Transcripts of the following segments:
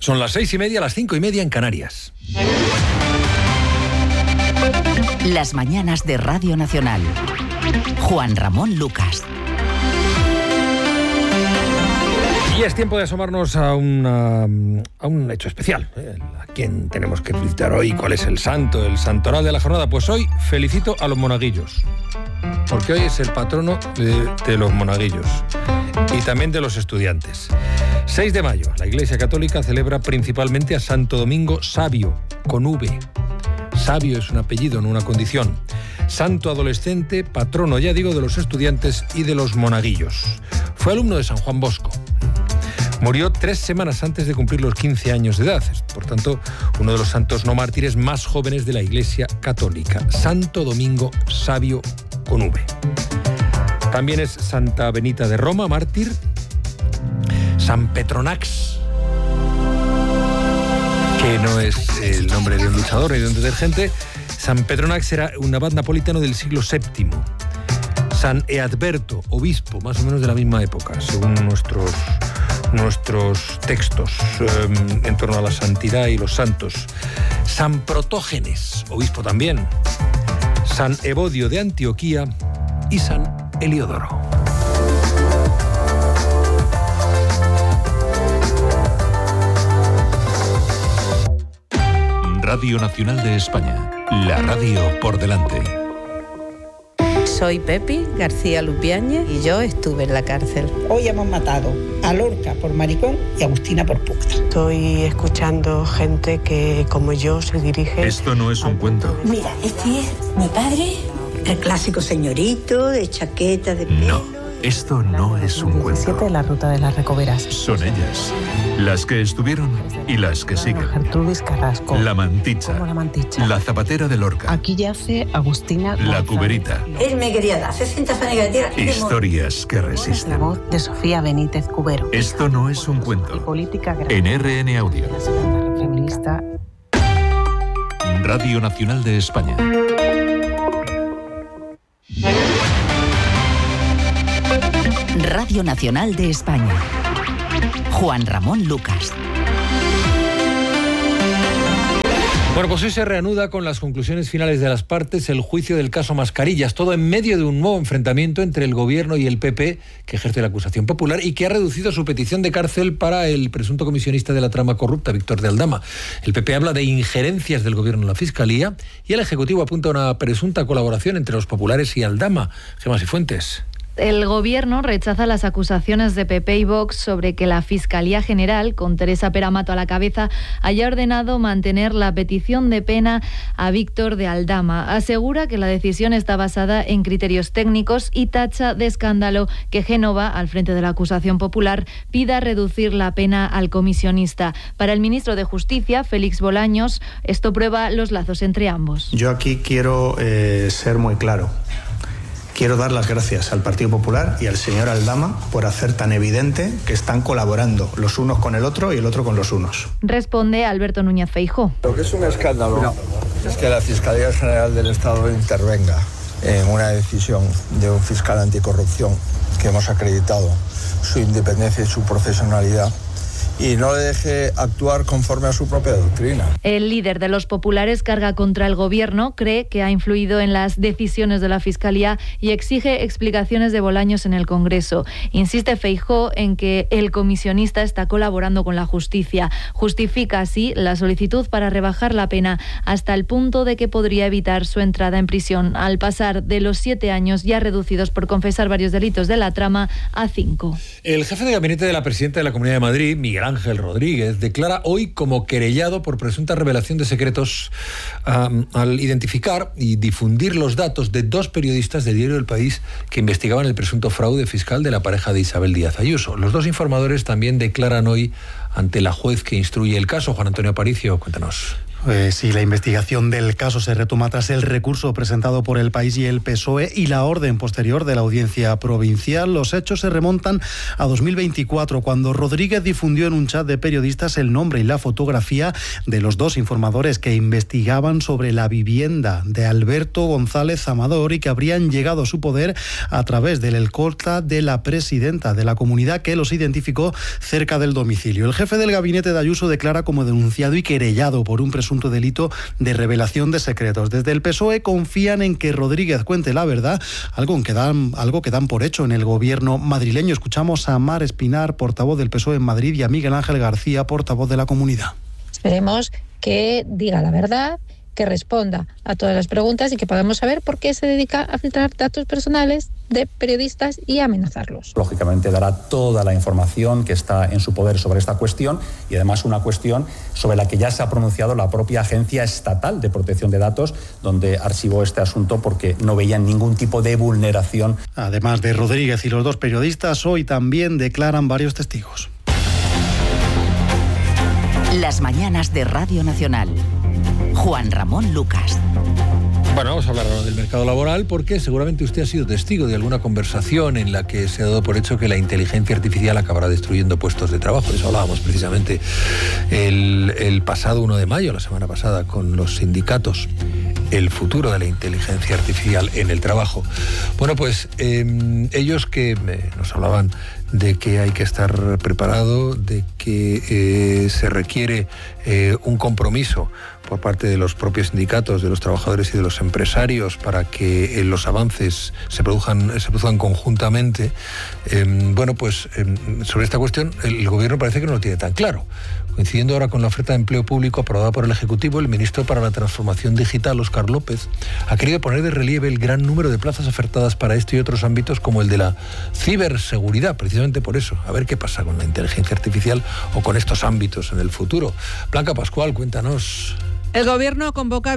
Son las 6:30, las 5:30 en Canarias. Las mañanas de Radio Nacional. Juan Ramón Lucas. Y es tiempo de asomarnos a un hecho especial. ¿A quién tenemos que felicitar hoy? ¿Cuál es el santoral de la jornada? Pues hoy felicito a los monaguillos, porque hoy es el patrono de los monaguillos y también de los estudiantes. 6 de mayo, la Iglesia Católica celebra principalmente a Santo Domingo Sabio, con V. Sabio es un apellido, no una condición. Santo adolescente, patrono, ya digo, de los estudiantes y de los monaguillos. Fue alumno de San Juan Bosco. Murió 3 semanas antes de cumplir los 15 años de edad. Por tanto, uno de los santos no mártires más jóvenes de la Iglesia Católica. Santo Domingo Sabio con V. También es Santa Benita de Roma, mártir. San Petronax, que no es el nombre de un luchador ni de un detergente. San Petronax era un abad napolitano del siglo VII. San Eadberto, obispo, más o menos de la misma época, según nuestros textos en torno a la santidad y los santos. San Protógenes, obispo también. San Evodio de Antioquía y San Heliodoro. Radio Nacional de España, la radio por delante. Soy Pepi García Lupiáñez y yo estuve en la cárcel. Hoy hemos matado a Lorca por maricón y a Agustina por puta. Estoy escuchando gente que, como yo, se dirige... Esto no es un cuento. Mira, este es mi padre, el clásico señorito de chaqueta de pelo. No. Esto no es un cuento. La ruta de las Recoveras. Son ellas, las que estuvieron y las que siguen. Gertrudis Carrasco. La Manticha. ¿Cómo la Manticha? La Zapatera de Lorca. Aquí yace Agustina La González. Cuberita. Él me quería dar 60 fanegas de tierra. Historias que La resisten. voz de Sofía Benítez Cubero. Esto no es un Y cuento. política En RN Audio. La segunda feminista. Radio Nacional de España. Radio Nacional de España. Juan Ramón Lucas. Bueno, pues hoy se reanuda con las conclusiones finales de las partes el juicio del caso Mascarillas, todo en medio de un nuevo enfrentamiento entre el Gobierno y el PP, que ejerce la acusación popular y que ha reducido su petición de cárcel para el presunto comisionista de la trama corrupta, Víctor de Aldama. El PP habla de injerencias del Gobierno en la Fiscalía y el Ejecutivo apunta a una presunta colaboración entre los populares y Aldama. Gemma Cifuentes. El Gobierno rechaza las acusaciones de PP y Vox sobre que la Fiscalía General, con Teresa Peramato a la cabeza, haya ordenado mantener la petición de pena a Víctor de Aldama. Asegura que la decisión está basada en criterios técnicos y tacha de escándalo que Génova, al frente de la acusación popular, pida reducir la pena al comisionista. Para el ministro de Justicia, Félix Bolaños, esto prueba los lazos entre ambos. Yo aquí quiero ser muy claro. Quiero dar las gracias al Partido Popular y al señor Aldama por hacer tan evidente que están colaborando los unos con el otro y el otro con los unos. Responde Alberto Núñez Feijóo. Lo que es un escándalo es que la Fiscalía General del Estado intervenga en una decisión de un fiscal anticorrupción que hemos acreditado su independencia y su profesionalidad, y no le deje actuar conforme a su propia doctrina. El líder de los populares carga contra el Gobierno, cree que ha influido en las decisiones de la Fiscalía y exige explicaciones de Bolaños en el Congreso. Insiste Feijóo en que el comisionista está colaborando con la justicia. Justifica así la solicitud para rebajar la pena hasta el punto de que podría evitar su entrada en prisión, al pasar de los 7 años ya reducidos por confesar varios delitos de la trama a 5. El jefe de gabinete de la presidenta de la Comunidad de Madrid, Miguel Ángel Rodríguez, declara hoy como querellado por presunta revelación de secretos al identificar y difundir los datos de 2 periodistas del diario El País que investigaban el presunto fraude fiscal de la pareja de Isabel Díaz Ayuso. Los 2 informadores también declaran hoy ante la juez que instruye el caso. Juan Antonio Aparicio, cuéntanos. Sí, la investigación del caso se retoma tras el recurso presentado por El País y el PSOE y la orden posterior de la Audiencia Provincial. Los hechos se remontan a 2024, cuando Rodríguez difundió en un chat de periodistas el nombre y la fotografía de los dos informadores que investigaban sobre la vivienda de Alberto González Amador y que habrían llegado a su poder a través del escolta de la presidenta de la comunidad, que los identificó cerca del domicilio. El jefe del gabinete de Ayuso declara como denunciado y querellado por un presunto delito de revelación de secretos. Desde el PSOE confían en que Rodríguez cuente la verdad, algo que dan por hecho en el gobierno madrileño. Escuchamos a Mar Espinar, portavoz del PSOE en Madrid, y a Miguel Ángel García, portavoz de la comunidad. Esperemos que diga la verdad, que responda a todas las preguntas y que podamos saber por qué se dedica a filtrar datos personales de periodistas y a amenazarlos. Lógicamente dará toda la información que está en su poder sobre esta cuestión, y además una cuestión sobre la que ya se ha pronunciado la propia Agencia Estatal de Protección de Datos, donde archivó este asunto porque no veían ningún tipo de vulneración. Además de Rodríguez y los dos periodistas, hoy también declaran varios testigos. Las mañanas de Radio Nacional. Juan Ramón Lucas. Bueno, vamos a hablar ahora del mercado laboral, porque seguramente usted ha sido testigo de alguna conversación en la que se ha dado por hecho que la inteligencia artificial acabará destruyendo puestos de trabajo. De eso hablábamos precisamente el pasado 1 de mayo, la semana pasada, con los sindicatos. El futuro de la inteligencia artificial en el trabajo. Bueno, pues ellos que nos hablaban de que hay que estar preparado, de que se requiere un compromiso por parte de los propios sindicatos, de los trabajadores y de los empresarios para que los avances se produzcan conjuntamente. Bueno, pues sobre esta cuestión el gobierno parece que no lo tiene tan claro. Coincidiendo ahora con la oferta de empleo público aprobada por el Ejecutivo, el ministro para la Transformación Digital, Óscar López, ha querido poner de relieve el gran número de plazas ofertadas para este y otros ámbitos, como el de la ciberseguridad, precisamente por eso. A ver qué pasa con la inteligencia artificial o con estos ámbitos en el futuro. Blanca Pascual, cuéntanos. El Gobierno convoca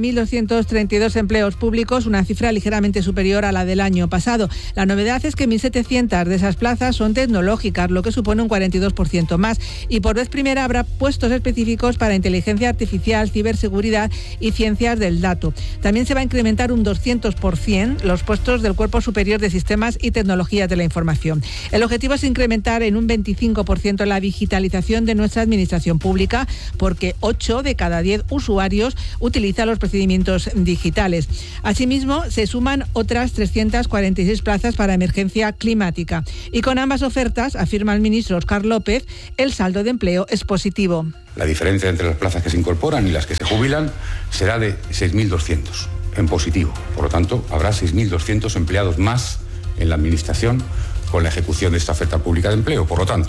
27.232 empleos públicos, una cifra ligeramente superior a la del año pasado. La novedad es que 1.700 de esas plazas son tecnológicas, lo que supone un 42% más. Y por vez primera habrá puestos específicos para inteligencia artificial, ciberseguridad y ciencias del dato. También se va a incrementar un 200% los puestos del Cuerpo Superior de Sistemas y Tecnologías de la Información. El objetivo es incrementar en un 25% la digitalización de nuestra administración pública, porque 8 de cada 10 usuarios utilizan los procedimientos digitales. Asimismo, se suman otras 346 plazas para emergencia climática. Y con ambas ofertas, afirma el ministro Óscar López, el saldo de empleo es positivo. La diferencia entre las plazas que se incorporan y las que se jubilan será de 6.200 en positivo. Por lo tanto, habrá 6.200 empleados más en la Administración con la ejecución de esta oferta pública de empleo. Por lo tanto,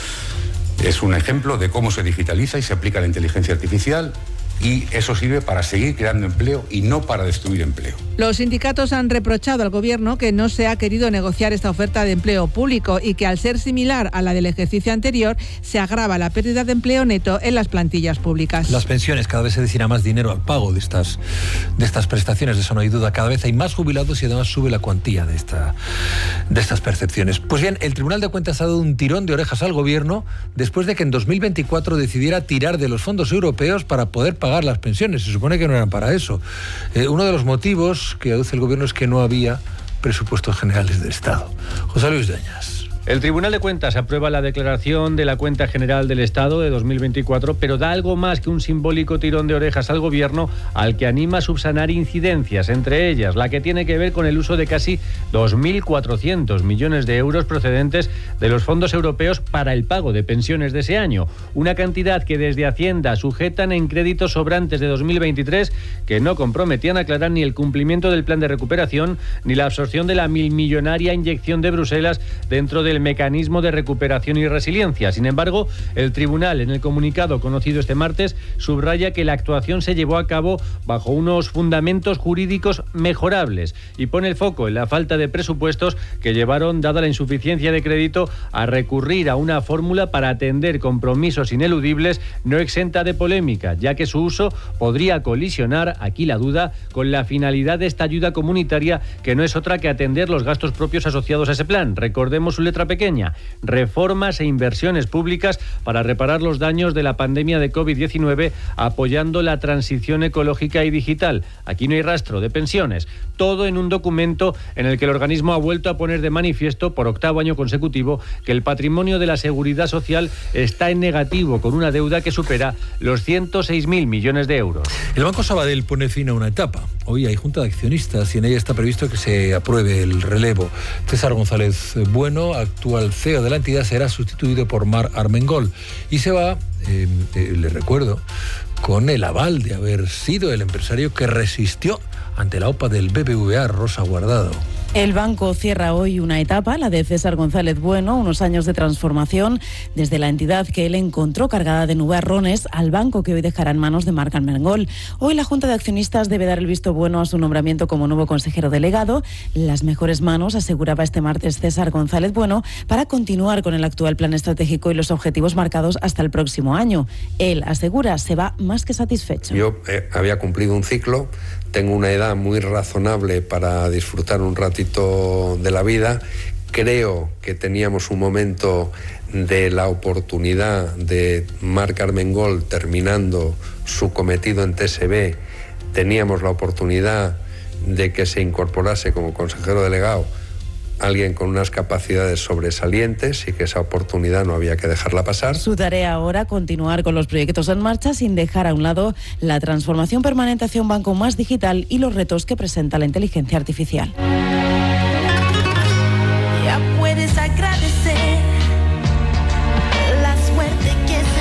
es un ejemplo de cómo se digitaliza y se aplica la inteligencia artificial, y eso sirve para seguir creando empleo y no para destruir empleo. Los sindicatos han reprochado al Gobierno que no se ha querido negociar esta oferta de empleo público y que, al ser similar a la del ejercicio anterior, se agrava la pérdida de empleo neto en las plantillas públicas. Las pensiones, cada vez se destina más dinero al pago de estas prestaciones, de eso no hay duda. Cada vez hay más jubilados y además sube la cuantía de estas percepciones. Pues bien, el Tribunal de Cuentas ha dado un tirón de orejas al Gobierno después de que en 2024 decidiera tirar de los fondos europeos para poder pagar las pensiones. Se supone que no eran para eso. Uno de los motivos que aduce el Gobierno es que no había presupuestos generales del Estado. José Luis Dueñas. El Tribunal de Cuentas aprueba la declaración de la Cuenta General del Estado de 2024, pero da algo más que un simbólico tirón de orejas al Gobierno, al que anima a subsanar incidencias, entre ellas la que tiene que ver con el uso de casi 2.400 millones de euros procedentes de los fondos europeos para el pago de pensiones de ese año, una cantidad que desde Hacienda sujetan en créditos sobrantes de 2023 que no comprometían a aclarar ni el cumplimiento del plan de recuperación ni la absorción de la millonaria inyección de Bruselas dentro del mecanismo de recuperación y resiliencia. Sin embargo, el tribunal, en el comunicado conocido este martes, subraya que la actuación se llevó a cabo bajo unos fundamentos jurídicos mejorables y pone el foco en la falta de presupuestos que llevaron, dada la insuficiencia de crédito, a recurrir a una fórmula para atender compromisos ineludibles no exenta de polémica, ya que su uso podría colisionar, aquí la duda, con la finalidad de esta ayuda comunitaria, que no es otra que atender los gastos propios asociados a ese plan. Recordemos su letra letra pequeña, reformas e inversiones públicas para reparar los daños de la pandemia de COVID-19, apoyando la transición ecológica y digital. Aquí no hay rastro de pensiones. Todo en un documento en el que el organismo ha vuelto a poner de manifiesto por 8º año consecutivo que el patrimonio de la Seguridad Social está en negativo, con una deuda que supera los 106.000 millones de euros. El Banco Sabadell pone fin a una etapa. Hoy hay junta de accionistas y en ella está previsto que se apruebe el relevo. César González Bueno, actual CEO de la entidad, será sustituido por Marc Armengol y se va, le recuerdo, con el aval de haber sido el empresario que resistió ante la OPA del BBVA, Rosa Guardado. El banco cierra hoy una etapa, la de César González Bueno, unos años de transformación desde la entidad que él encontró cargada de nubarrones al banco que hoy dejará en manos de Marc Armengol. Hoy la Junta de Accionistas debe dar el visto bueno a su nombramiento como nuevo consejero delegado. Las mejores manos, aseguraba este martes César González Bueno, para continuar con el actual plan estratégico y los objetivos marcados hasta el próximo año. Él asegura se va más que satisfecho. Yo había cumplido un ciclo, tengo una edad muy razonable para disfrutar un ratito de la vida. Creo que teníamos un momento de la oportunidad de Marc Armengol terminando su cometido en TSB. Teníamos la oportunidad de que se incorporase como consejero delegado alguien con unas capacidades sobresalientes y que esa oportunidad no había que dejarla pasar. Su tarea ahora, continuar con los proyectos en marcha sin dejar a un lado la transformación permanente hacia un banco más digital y los retos que presenta la inteligencia artificial. Ya puedes agradecer la suerte que se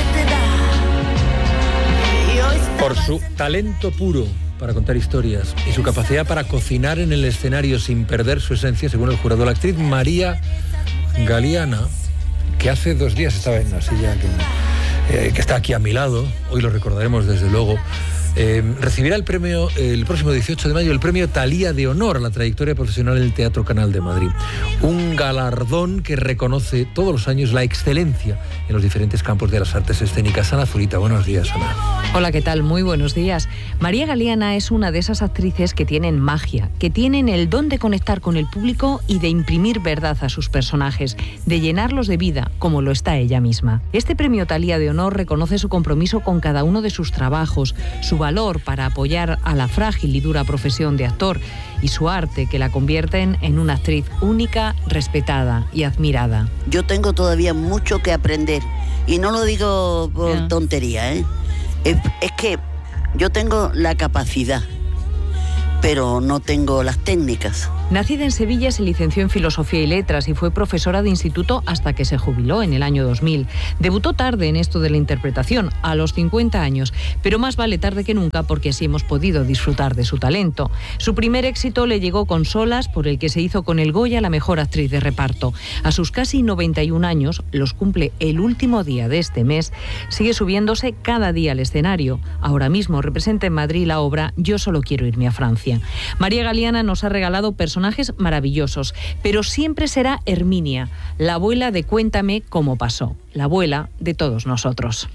te da. Por su talento puro para contar historias y su capacidad para cocinar en el escenario sin perder su esencia, según el jurado, la actriz María Galiana, que hace 2 días estaba en la silla que está aquí a mi lado, hoy lo recordaremos desde luego, recibirá el premio el próximo 18 de mayo, el premio Thalía de Honor a la trayectoria profesional en el Teatro Canal de Madrid. Un galardón que reconoce todos los años la excelencia en los diferentes campos de las artes escénicas. Ana Zurita, buenos días, Ana. Hola, ¿qué tal? Muy buenos días. María Galiana es una de esas actrices que tienen magia, que tienen el don de conectar con el público y de imprimir verdad a sus personajes, de llenarlos de vida, como lo está ella misma. Este premio Thalía de Honor reconoce su compromiso con cada uno de sus trabajos, su valor para apoyar a la frágil y dura profesión de actor y su arte, que la convierten en una actriz única, respetada y admirada. Yo tengo todavía mucho que aprender y no lo digo por tontería, ¿eh? Es que yo tengo la capacidad, pero no tengo las técnicas. Nacida en Sevilla, se licenció en Filosofía y Letras y fue profesora de instituto hasta que se jubiló en el año 2000. Debutó tarde en esto de la interpretación, a los 50 años, pero más vale tarde que nunca porque así hemos podido disfrutar de su talento. Su primer éxito le llegó con Solas, por el que se hizo con el Goya la mejor actriz de reparto. A sus casi 91 años, los cumple el último día de este mes, sigue subiéndose cada día al escenario. Ahora mismo representa en Madrid la obra Yo solo quiero irme a Francia. María Galiana nos ha regalado personajes maravillosos, pero siempre será Herminia, la abuela de Cuéntame cómo pasó, la abuela de todos nosotros.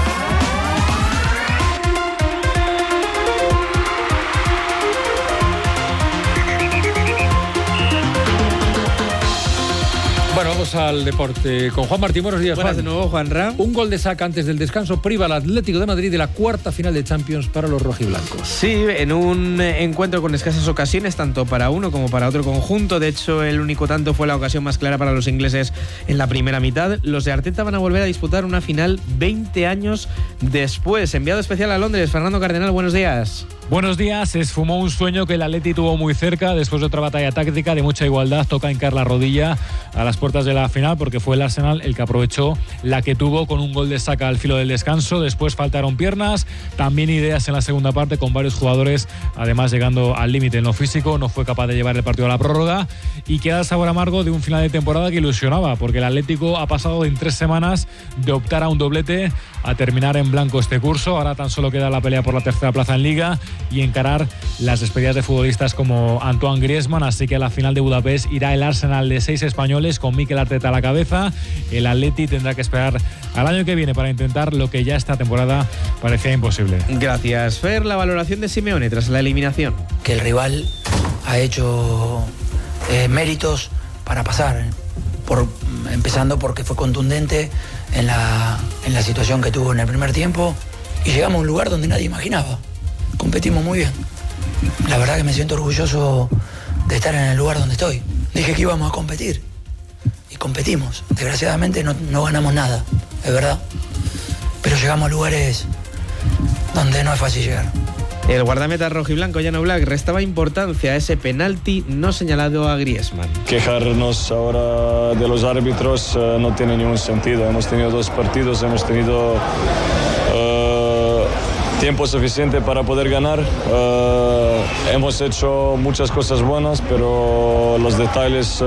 Bueno, vamos al deporte con Juan Martín. Buenos días, Buenas Juan. de nuevo, Juanra. Un gol de Saka antes del descanso priva al Atlético de Madrid de la cuarta final de Champions para los rojiblancos. Sí, en un encuentro con escasas ocasiones, tanto para uno como para otro conjunto. De hecho, el único tanto fue la ocasión más clara para los ingleses en la primera mitad. Los de Arteta van a volver a disputar una final 20 años después. Enviado especial a Londres, Fernando Cardenal, buenos días. Buenos días. Se esfumó un sueño que el Atleti tuvo muy cerca después de otra batalla táctica de mucha igualdad. Toca hincar la rodilla a las puertas de la final porque fue el Arsenal el que aprovechó la que tuvo con un gol de Saka al filo del descanso. Después faltaron piernas, también ideas en la segunda parte con varios jugadores además llegando al límite en lo físico. No fue capaz de llevar el partido a la prórroga y queda el sabor amargo de un final de temporada que ilusionaba porque el Atlético ha pasado en 3 semanas de optar a un doblete a terminar en blanco este curso. Ahora tan solo queda la pelea por la tercera plaza en Liga y encarar las despedidas de futbolistas como Antoine Griezmann, así que a la final de Budapest irá el Arsenal de 6 españoles con Mikel Arteta a la cabeza. El Atleti tendrá que esperar al año que viene para intentar lo que ya esta temporada parecía imposible. Gracias, Fer. La valoración de Simeone tras la eliminación. Que el rival ha hecho méritos para pasar. empezando porque fue contundente en la situación que tuvo en el primer tiempo y llegamos a un lugar donde nadie imaginaba. Competimos muy bien. La verdad que me siento orgulloso de estar en el lugar donde estoy. Dije que íbamos a competir y competimos. Desgraciadamente no ganamos nada, es verdad. Pero llegamos a lugares donde no es fácil llegar. El guardameta rojiblanco Jan Oblak restaba importancia a ese penalti no señalado a Griezmann. Quejarnos ahora de los árbitros no tiene ningún sentido. Hemos tenido 2 partidos, hemos tenido tiempo suficiente para poder ganar. Hemos hecho muchas cosas buenas, pero los detalles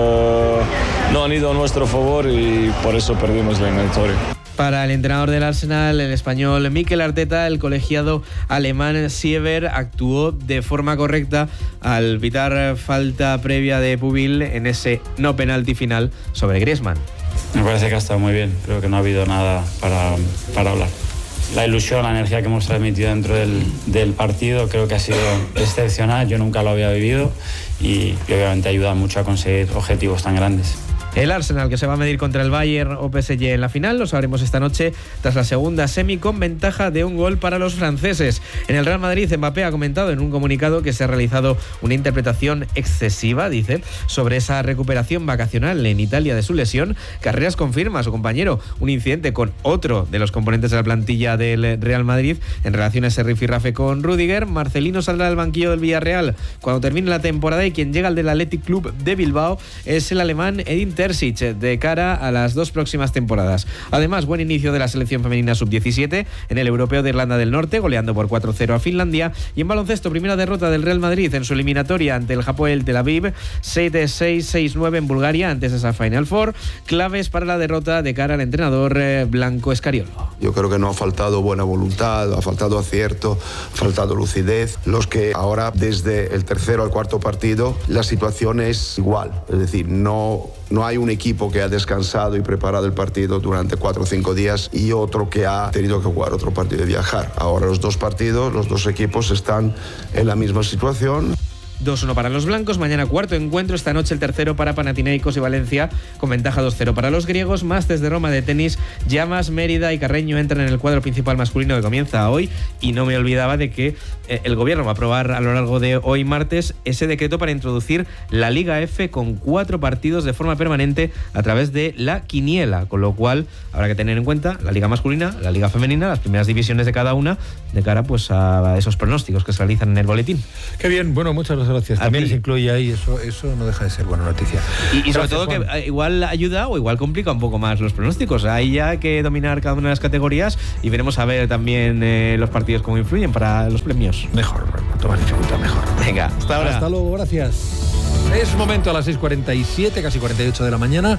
no han ido a nuestro favor y por eso perdimos la eliminatoria. Para el entrenador del Arsenal, el español Mikel Arteta, el colegiado alemán Siever actuó de forma correcta al pitar falta previa de Pubil en ese no penalti final sobre Griezmann. Me parece que ha estado muy bien, creo que no ha habido nada para hablar. La ilusión, la energía que hemos transmitido dentro del partido creo que ha sido excepcional, yo nunca lo había vivido y obviamente ayuda mucho a conseguir objetivos tan grandes. El Arsenal, que se va a medir contra el Bayern o PSG en la final, lo sabremos esta noche tras la segunda semi con ventaja de 1 gol para los franceses. En el Real Madrid, Mbappé ha comentado en un comunicado que se ha realizado una interpretación excesiva, dice, sobre esa recuperación vacacional en Italia de su lesión. Carreras confirma a su compañero un incidente con otro de los componentes de la plantilla del Real Madrid en relación a ese rifirrafe con Rüdiger. Marcelino saldrá del banquillo del Villarreal cuando termine la temporada y quien llega al del Athletic Club de Bilbao es el alemán Edin Terzic de cara a las 2 próximas temporadas. Además, buen inicio de la selección femenina sub-17 en el Europeo de Irlanda del Norte, goleando por 4-0 a Finlandia. Y en baloncesto, primera derrota del Real Madrid en su eliminatoria ante el Hapoel Tel Aviv, 7-6, 6-9 en Bulgaria antes de esa Final Four. Claves para la derrota de cara al entrenador Blanco Escariolo. Yo creo que no ha faltado buena voluntad, ha faltado acierto, ha faltado lucidez. Los que ahora, desde el tercero al cuarto partido, la situación es igual. Es decir, no hay un equipo que ha descansado y preparado el partido durante 4 o 5 días y otro que ha tenido que jugar otro partido y viajar. Ahora los 2 partidos, los 2 equipos están en la misma situación. 2-1 para los blancos, mañana cuarto encuentro, esta noche el tercero para Panathinaikos y Valencia, con ventaja 2-0 para los griegos. Masters de Roma de tenis, Llamas, Mérida y Carreño entran en el cuadro principal masculino que comienza hoy, y no me olvidaba de que el gobierno va a aprobar a lo largo de hoy martes ese decreto para introducir la Liga F con 4 partidos de forma permanente a través de la quiniela, con lo cual habrá que tener en cuenta la Liga masculina, la Liga femenina, las primeras divisiones de cada una, de cara pues a esos pronósticos que se realizan en el boletín. Qué bien, bueno, muchas gracias. También se incluye ahí, eso no deja de ser buena noticia. Y sobre todo Juan, que igual ayuda o igual complica un poco más los pronósticos. Ahí ya hay que dominar cada una de las categorías y veremos a ver también los partidos cómo influyen para los premios. Mejor, cuanto más dificultad mejor. Venga, hasta ahora. Hasta luego, gracias. Es momento a las 6:47, casi 48 de la mañana,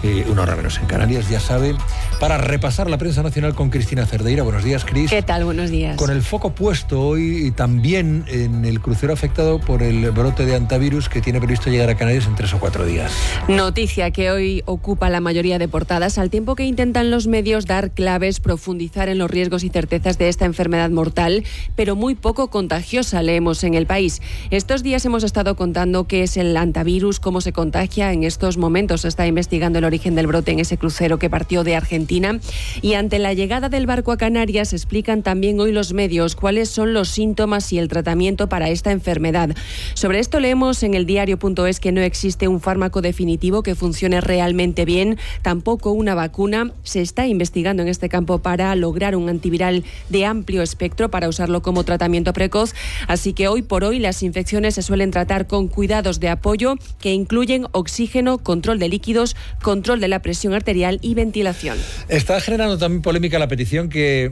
1 hora menos en Canarias, ya sabe, para repasar la prensa nacional con Cristina Cerdeira. Buenos días, Cris. ¿Qué tal? Buenos días. Con el foco puesto hoy también en el crucero afectado por el brote de hantavirus que tiene previsto llegar a Canarias en 3 o 4 días. Noticia que hoy ocupa la mayoría de portadas, al tiempo que intentan los medios dar claves, profundizar en los riesgos y certezas de esta enfermedad mortal, pero muy poco contagiosa, leemos en El País. Estos días hemos estado contando qué es el hantavirus, cómo se contagia. En estos momentos se está investigando el origen del brote en ese crucero que partió de Argentina. Y ante la llegada del barco a Canarias, explican también hoy los medios cuáles son los síntomas y el tratamiento para esta enfermedad. Sobre esto leemos en el diario.es que no existe un fármaco definitivo que funcione realmente bien, tampoco una vacuna. Se está investigando en este campo para lograr un antiviral de amplio espectro para usarlo como tratamiento precoz. Así que hoy por hoy las infecciones se suelen tratar con cuidados de apoyo que incluyen oxígeno, control de líquidos, control de la presión arterial y ventilación. Está generando también polémica la petición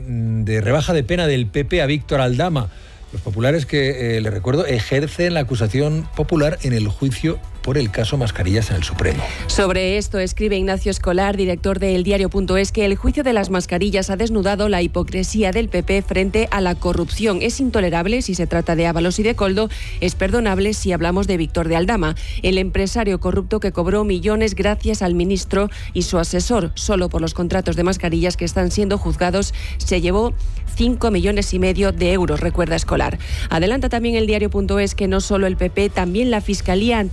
de rebaja de pena del PP a Víctor Aldama. Los populares que, le recuerdo, ejercen la acusación popular en el juicio por el caso Mascarillas en el Supremo. Sobre esto escribe Ignacio Escolar, director de eldiario.es, que el juicio de las mascarillas ha desnudado la hipocresía del PP frente a la corrupción. Es intolerable si se trata de Ábalos y de Coldo, es perdonable si hablamos de Víctor de Aldama, el empresario corrupto que cobró millones gracias al ministro y su asesor. Solo por los contratos de mascarillas que están siendo juzgados se llevó 5,5 millones de euros, recuerda Escolar. Adelanta también eldiario.es que no solo el PP, también la Fiscalía Anticorrupción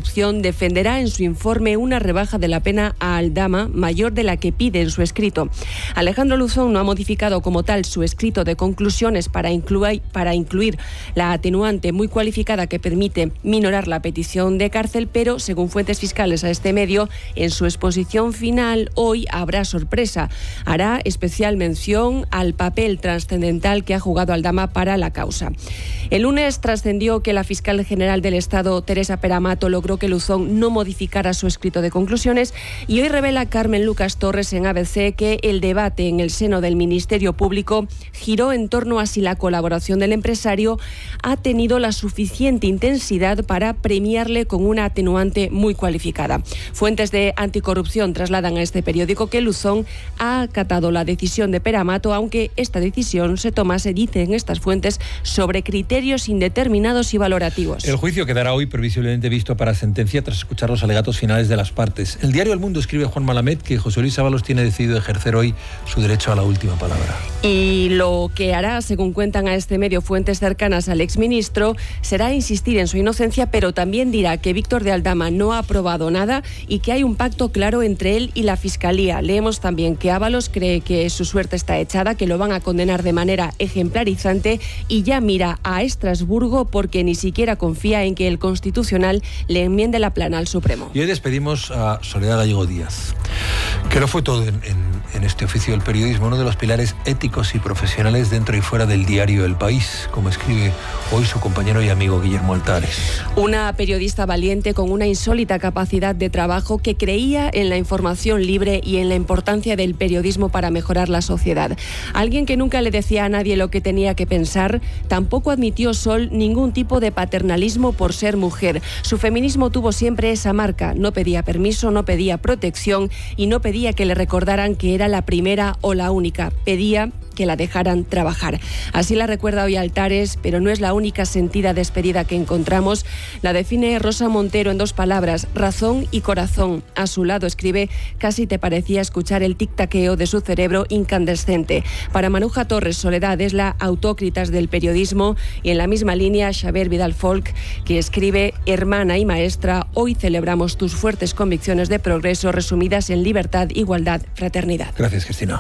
anticorrupción defenderá en su informe una rebaja de la pena a Aldama mayor de la que pide en su escrito. Alejandro Luzón no ha modificado como tal su escrito de conclusiones para incluir la atenuante muy cualificada que permite minorar la petición de cárcel, pero según fuentes fiscales a este medio, en su exposición final hoy habrá sorpresa. Hará especial mención al papel trascendental que ha jugado Aldama para la causa. El lunes trascendió que la fiscal general del Estado, Teresa Peramato, logró que Luzón no modificara su escrito de conclusiones, y hoy revela Carmen Lucas Torres en ABC que el debate en el seno del Ministerio Público giró en torno a si la colaboración del empresario ha tenido la suficiente intensidad para premiarle con una atenuante muy cualificada. Fuentes de anticorrupción trasladan a este periódico que Luzón ha acatado la decisión de Peramato, aunque esta decisión se tomase, dicen estas fuentes, sobre criterios indeterminados y valorativos. El juicio quedará hoy previsiblemente visto para sentencia tras escuchar los alegatos finales de las partes. El diario El Mundo escribe Juan Malamed que José Luis Ábalos tiene decidido ejercer hoy su derecho a la última palabra. Y lo que hará, según cuentan a este medio fuentes cercanas al exministro, será insistir en su inocencia, pero también dirá que Víctor de Aldama no ha probado nada y que hay un pacto claro entre él y la Fiscalía. Leemos también que Ábalos cree que su suerte está echada, que lo van a condenar de manera ejemplarizante y ya mira a Estrasburgo porque ni siquiera confía en que el Constitucional le enmiende la plana al Supremo. Y hoy despedimos a Soledad Gallego Díaz, que lo fue todo en este oficio del periodismo, uno de los pilares éticos y profesionales dentro y fuera del diario El País, como escribe hoy su compañero y amigo Guillermo Altares. Una periodista valiente con una insólita capacidad de trabajo que creía en la información libre y en la importancia del periodismo para mejorar la sociedad. Alguien que nunca le decía a nadie lo que tenía que pensar, tampoco admitió Sol ningún tipo de paternalismo por ser mujer. Su feminismo tuvo siempre esa marca, no pedía permiso, no pedía protección y no pedía que le recordaran que era la primera o la única, pedía que la dejaran trabajar. Así la recuerda hoy Altares, pero no es la única sentida despedida que encontramos. La define Rosa Montero en 2 palabras, razón y corazón. A su lado escribe, casi te parecía escuchar el tic-taqueo de su cerebro incandescente. Para Maruja Torres, Soledad es la autócritas del periodismo, y en la misma línea Xavier Vidal Folk, que escribe, hermana y maestra, hoy celebramos tus fuertes convicciones de progreso resumidas en libertad, igualdad, fraternidad. Gracias, Cristina.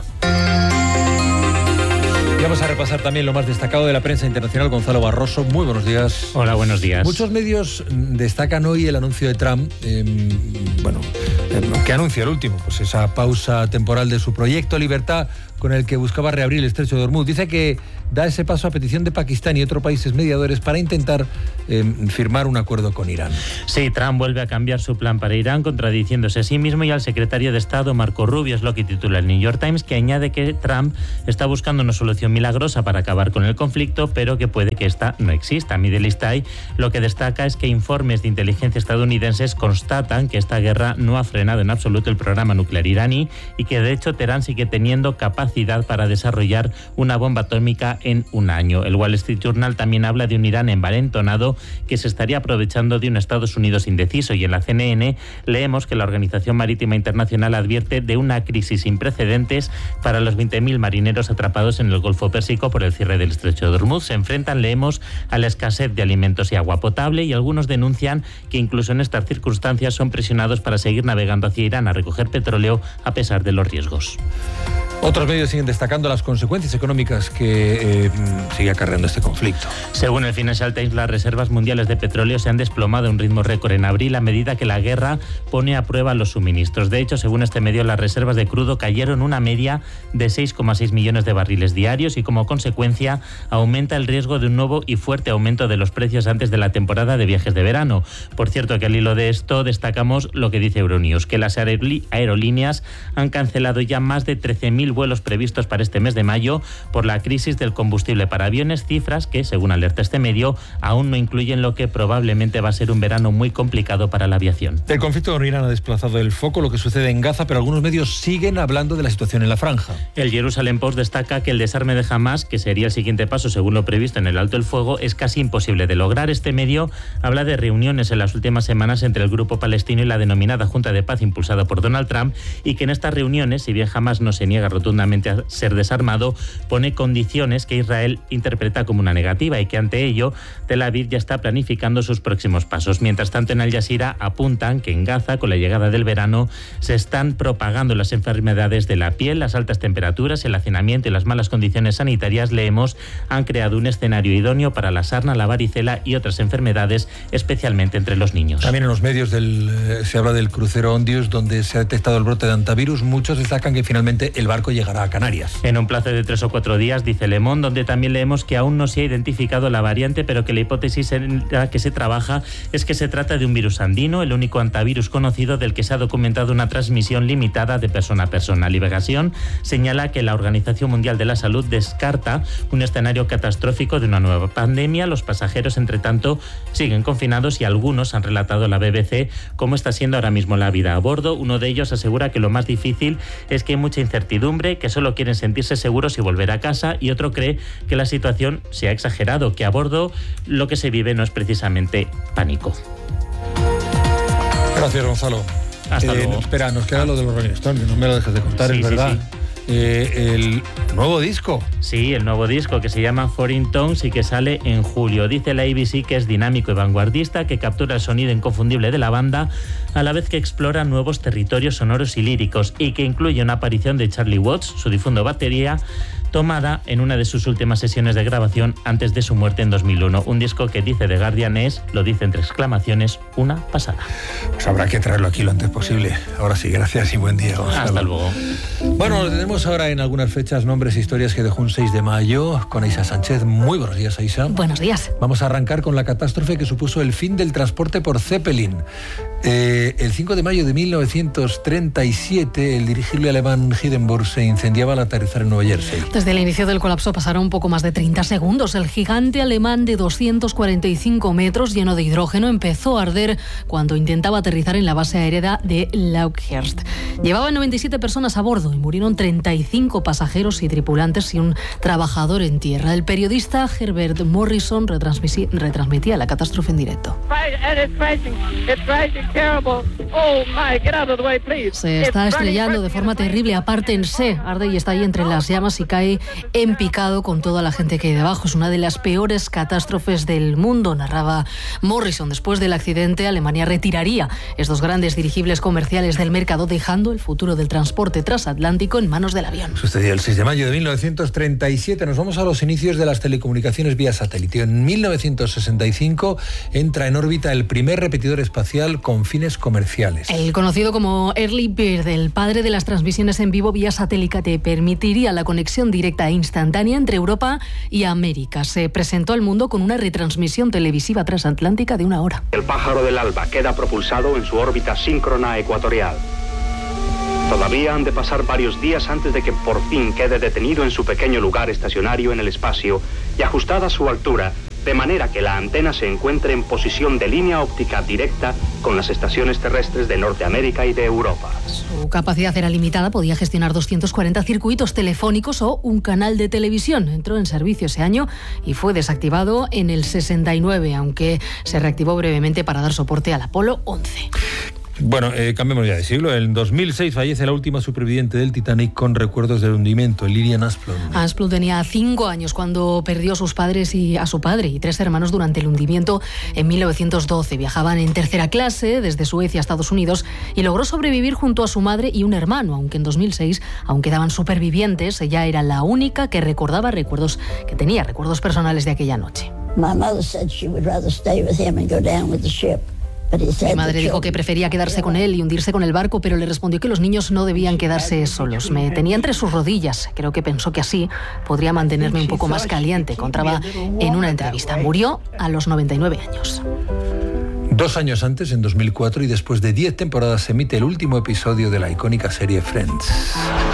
Y vamos a repasar también lo más destacado de la prensa internacional. Gonzalo Barroso, muy buenos días. Hola, buenos días. Muchos medios destacan hoy el anuncio de Trump, ¿qué anuncia el último? Pues esa pausa temporal de su proyecto Libertad, con el que buscaba reabrir el estrecho de Hormuz. Dice que da ese paso a petición de Pakistán y otros países mediadores para intentar firmar un acuerdo con Irán. Sí, Trump vuelve a cambiar su plan para Irán, contradiciéndose a sí mismo y al secretario de Estado, Marco Rubio. Es lo que titula el New York Times, que añade que Trump está buscando una solución milagrosa para acabar con el conflicto, pero que puede que esta no exista. Middle East Eye lo que destaca es que informes de inteligencia estadounidenses constatan que esta guerra no ha frenado en absoluto el programa nuclear iraní y que de hecho Teherán sigue teniendo capacidad para desarrollar una bomba atómica en un año. El Wall Street Journal también habla de un Irán envalentonado que se estaría aprovechando de un Estados Unidos indeciso, y en la CNN leemos que la Organización Marítima Internacional advierte de una crisis sin precedentes para los 20.000 marineros atrapados en el Golfo Pérsico por el cierre del estrecho de Hormuz. Se enfrentan, leemos, a la escasez de alimentos y agua potable, y algunos denuncian que incluso en estas circunstancias son presionados para seguir navegando hacia Irán a recoger petróleo a pesar de los riesgos. Otros medios siguen destacando las consecuencias económicas que sigue acarreando este conflicto. Según el Financial Times, las reservas mundiales de petróleo se han desplomado a un ritmo récord en abril a medida que la guerra pone a prueba los suministros. De hecho, según este medio, las reservas de crudo cayeron una media de 6,6 millones de barriles diarios y como consecuencia aumenta el riesgo de un nuevo y fuerte aumento de los precios antes de la temporada de viajes de verano. Por cierto, que al hilo de esto destacamos lo que dice Euronews, que las aerolíneas han cancelado ya más de 13.000 vuelos previstos para este mes de mayo por la crisis del combustible para aviones, cifras que, según alerta este medio, aún no incluyen lo que probablemente va a ser un verano muy complicado para la aviación. El conflicto con Irán ha desplazado el foco, lo que sucede en Gaza, pero algunos medios siguen hablando de la situación en la franja. El Jerusalem Post destaca que el desarme de Hamás, que sería el siguiente paso según lo previsto en el alto el fuego, es casi imposible de lograr. Este medio habla de reuniones en las últimas semanas entre el grupo palestino y la denominada Junta de Paz impulsada impulsada por Donald Trump, y que en estas reuniones, si bien jamás no se niega rotundamente a ser desarmado, pone condiciones que Israel interpreta como una negativa y que ante ello Tel Aviv ya está planificando sus próximos pasos. Mientras tanto, en Al Jazeera apuntan que en Gaza, con la llegada del verano, se están propagando las enfermedades de la piel, las altas temperaturas, el hacinamiento y las malas condiciones sanitarias, leemos, han creado un escenario idóneo para la sarna, la varicela y otras enfermedades, especialmente entre los niños. También en los medios se habla del crucero Ondius, donde se ha detectado el brote de hantavirus. Muchos destacan que finalmente el barco llegará a Canarias. En un plazo de 3 o 4 días, dice Le Monde, donde también leemos que aún no se ha identificado la variante, pero que la hipótesis en la que se trabaja es que se trata de un virus andino, el único hantavirus conocido del que se ha documentado una transmisión limitada de persona a persona. Liberación señala que la Organización Mundial de la Salud descarta un escenario catastrófico de una nueva pandemia. Los pasajeros, entre tanto, siguen confinados y algunos han relatado a la BBC cómo está siendo ahora mismo la vida a bordo. Uno de ellos asegura que lo más difícil es que hay mucha incertidumbre, que solo quieren sentirse seguros y volver a casa, y otro cree que la situación se ha exagerado, que a bordo lo que se vive no es precisamente pánico. Gracias, Gonzalo. Hasta luego. Espera, nos queda lo de los Rolling Stones, que no me lo dejes de contar, Sí, es verdad. sí. El nuevo disco. Sí, el nuevo disco, que se llama Foreign Tones y que sale en julio. Dice la ABC que es dinámico y vanguardista, que captura el sonido inconfundible de la banda, a la vez que explora nuevos territorios sonoros y líricos, y que incluye una aparición de Charlie Watts, su difunto batería, tomada en una de sus últimas sesiones de grabación antes de su muerte en 2001. Un disco que, dice The Guardian, lo dice entre exclamaciones, una pasada. Pues habrá que traerlo aquí lo antes posible. Ahora sí, gracias y buen día, Gonzalo. Hasta luego. Bueno, tenemos ahora en algunas fechas nombres e historias que dejó un 6 de mayo con Aisha Sánchez. Muy buenos días, Aisha. Buenos días. Vamos a arrancar con la catástrofe que supuso el fin del transporte por Zeppelin. El 5 de mayo de 1937, el dirigible alemán Hindenburg se incendiaba al aterrizar en Nueva Jersey. Desde el inicio del colapso pasaron un poco más de 30 segundos. El gigante alemán de 245 metros, lleno de hidrógeno, empezó a arder cuando intentaba aterrizar en la base aérea de Lauchhurst. Llevaban 97 personas a bordo y murieron 35 pasajeros y tripulantes y un trabajador en tierra. El periodista Herbert Morrison retransmitía la catástrofe en directo. Se está estrellando de forma terrible, apártense, arde y está ahí entre las llamas y cae en picado con toda la gente que hay debajo. Es una de las peores catástrofes del mundo, narraba Morrison. Después del accidente, Alemania retiraría estos grandes dirigibles comerciales del mercado, dejando el futuro del transporte transatlántico en manos del avión. Sucedió el 6 de mayo de 1937. Nos vamos a los inicios de las telecomunicaciones vía satélite. En 1965 entra en órbita el primer repetidor espacial con fines comerciales. El conocido como Early Bird, el padre de las transmisiones en vivo vía satélite, permitiría la conexión directa e instantánea entre Europa y América. Se presentó al mundo con una retransmisión televisiva transatlántica de 1 hora. El pájaro del alba queda propulsado en su órbita síncrona ecuatorial. Todavía han de pasar varios días antes de que por fin quede detenido en su pequeño lugar estacionario en el espacio y ajustada a su altura, de manera que la antena se encuentre en posición de línea óptica directa con las estaciones terrestres de Norteamérica y de Europa. Su capacidad era limitada, podía gestionar 240 circuitos telefónicos o un canal de televisión. Entró en servicio ese año y fue desactivado en el 69, aunque se reactivó brevemente para dar soporte al Apolo 11. Bueno, cambiemos ya de siglo. En 2006 fallece la última superviviente del Titanic con recuerdos del hundimiento, Lilian Asplund. Asplund tenía 5 años cuando perdió a su padre y 3 hermanos durante el hundimiento en 1912. Viajaban en tercera clase desde Suecia a Estados Unidos y logró sobrevivir junto a su madre y un hermano, aunque en 2006 aún quedaban supervivientes. Ella era la única que recordaba recuerdos personales de aquella noche. My mother said she would rather stay with him and go down with the ship. Mi madre dijo que prefería quedarse con él y hundirse con el barco, pero le respondió que los niños no debían quedarse solos. Me tenía entre sus rodillas. Creo que pensó que así podría mantenerme un poco más caliente, contaba en una entrevista. Murió a los 99 años. 2 años antes, en 2004, y después de 10 temporadas, se emite el último episodio de la icónica serie Friends.